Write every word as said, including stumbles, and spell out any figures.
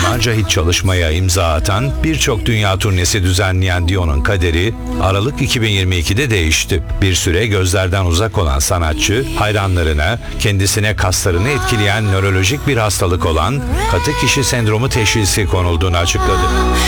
onlarca hit çalışmaya imza atan, birçok dünya turnesi düzenleyen Dion'un kaderi Aralık iki bin yirmi ikide değişti. Bir süre gözlerden uzak olan sanatçı, hayranlarına kendisine kaslarını etkileyen nörolojik bir hastalık olan katı kişi sendromu teşhisi konulduğunu açıkladı.